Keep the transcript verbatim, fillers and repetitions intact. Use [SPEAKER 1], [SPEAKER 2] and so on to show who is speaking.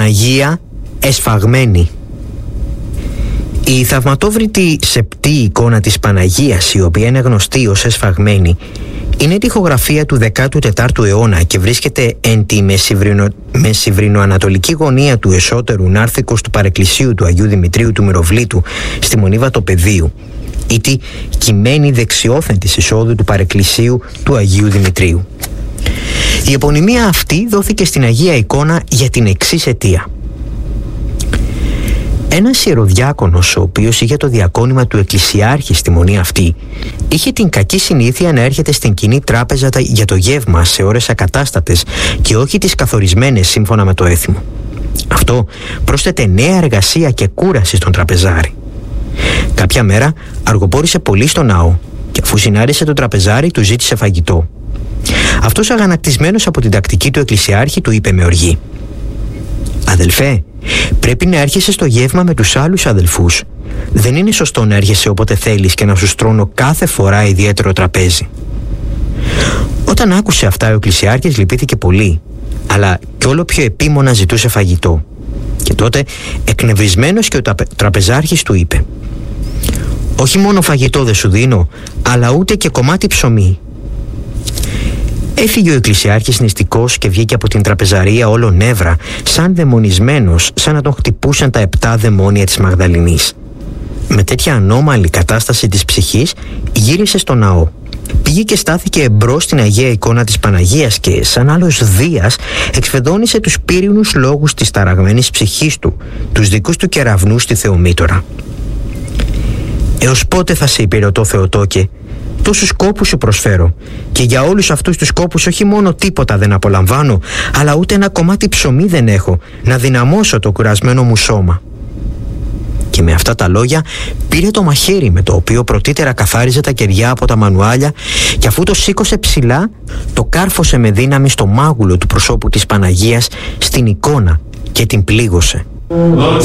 [SPEAKER 1] Παναγία εσφαγμένη. Η θαυματόβρητη σεπτή εικόνα της Παναγίας, η οποία είναι γνωστή ως εσφαγμένη, είναι τοιχογραφία του δέκατου τετάρτου αιώνα και βρίσκεται εν τη μεσηβρινο... μεσηβρινοανατολική γωνία του εσωτερού νάρθικος του παρεκκλησίου του Αγίου Δημητρίου του Μυροβλήτου στη Μονή Βατοπεδίου, ή τη κειμένη δεξιόθεν της εισόδου του παρεκκλησίου του Αγίου Δημητρίου. Η επωνυμία αυτή δόθηκε στην Αγία εικόνα για την εξής αιτία. Ένας ιεροδιάκονος, ο οποίος είχε το διακόνημα του εκκλησιάρχη στη μονή αυτή, είχε την κακή συνήθεια να έρχεται στην κοινή τράπεζα για το γεύμα σε ώρες ακατάστατες και όχι τις καθορισμένες σύμφωνα με το έθιμο. Αυτό πρόσθεται νέα εργασία και κούραση στον τραπεζάρι. Κάποια μέρα αργοπόρησε πολύ στο ναό και αφού συνάντησε τον τραπεζάρι του ζήτησε φαγητό. Αυτός, αγανακτισμένος από την τακτική του εκκλησιάρχη, του είπε με οργή: «Αδελφέ, πρέπει να έρχεσαι στο γεύμα με τους άλλους αδελφούς. Δεν είναι σωστό να έρχεσαι όποτε θέλεις και να σου στρώνω κάθε φορά ιδιαίτερο τραπέζι». Όταν άκουσε αυτά, ο εκκλησιάρχης λυπήθηκε πολύ, αλλά κι όλο πιο επίμονα ζητούσε φαγητό. Και τότε, εκνευρισμένος, και ο τραπεζάρχης του είπε: «Όχι μόνο φαγητό δεν σου δίνω, αλλά ούτε και κομμάτι ψωμί». Έφυγε ο εκκλησιάρχης νηστικός και βγήκε από την τραπεζαρία όλο νεύρα, σαν δαιμονισμένος, σαν να τον χτυπούσαν τα επτά δαιμόνια της Μαγδαληνής. Με τέτοια ανώμαλη κατάσταση της ψυχής γύρισε στο ναό. Πήγε και στάθηκε εμπρός στην Αγία εικόνα της Παναγίας και, σαν άλλος Δίας, εξφεδώνησε τους πύρινους λόγους της ταραγμένης ψυχής του, τους δικούς του κεραυνούς στη Θεομήτωρα. «Έως πότε θα σε υπηρετώ, Θεοτόκε? Τόσους κόπους σου προσφέρω και για όλους αυτούς τους κόπους όχι μόνο τίποτα δεν απολαμβάνω, αλλά ούτε ένα κομμάτι ψωμί δεν έχω να δυναμώσω το κουρασμένο μου σώμα». Και με αυτά τα λόγια πήρε το μαχαίρι με το οποίο πρωτήτερα καθάριζε τα κεριά από τα μανουάλια και αφού το σήκωσε ψηλά, το κάρφωσε με δύναμη στο μάγουλο του προσώπου της Παναγίας, στην εικόνα, και την πλήγωσε.